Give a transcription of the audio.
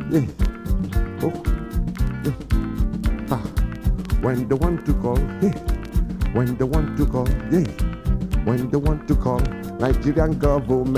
yeah. Oh, yeah. Ah, when they want to call, yeah. When they want to call, yeah. When they want to call, Nigerian government.